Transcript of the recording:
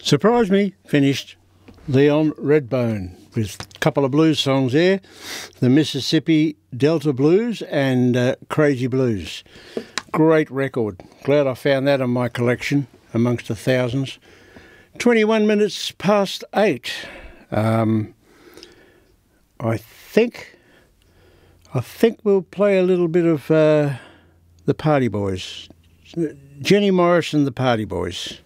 Surprise Me finished. Leon Redbone with a couple of blues songs there, the Mississippi Delta Blues and Crazy Blues. Great record. Glad I found that in my collection amongst the thousands. 21 minutes past 8. I think we'll play a little bit of the Party Boys. Jenny Morris and the Party Boys.